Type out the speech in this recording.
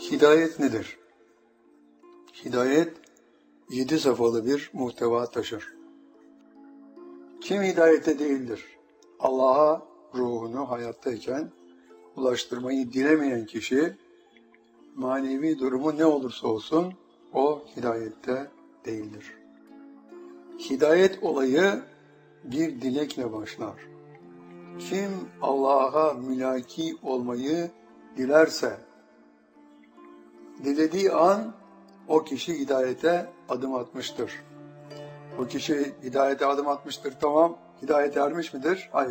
Hidayet nedir? Hidayet 7 safhalı bir muhteva taşır. Kim hidayete değildir? Allah'a ruhunu hayattayken ulaştırmayı dilemeyen kişi, manevi durumu ne olursa olsun o hidayette değildir. Hidayet olayı bir dilekle başlar. Kim Allah'a mülaki olmayı dilerse, dilediği an o kişi hidayete adım atmıştır. O kişi hidayete adım atmıştır, tamam. Hidayete ermiş midir? Hayır.